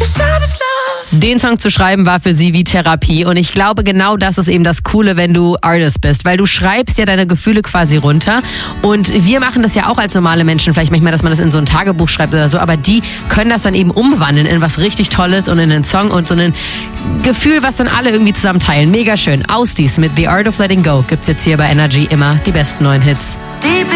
Den Song zu schreiben war für sie wie Therapie und ich glaube, genau das ist eben das Coole, wenn du Artist bist, weil du schreibst ja deine Gefühle quasi runter und wir machen das ja auch als normale Menschen, vielleicht manchmal, dass man das in so ein Tagebuch schreibt oder so, aber die können das dann eben umwandeln in was richtig Tolles und in einen Song und so ein Gefühl, was dann alle irgendwie zusammen teilen. Mega schön. Ausdies mit The Art of Letting Go gibt's jetzt hier bei Energy immer die besten neuen Hits.